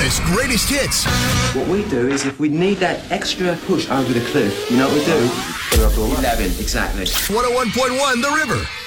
Elvis Greatest Hits. What we do is if we need that extra push over the cliff, you know what we do? 11, exactly. 101.1 The River.